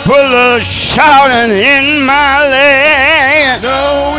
put a little shouting in my leg. No,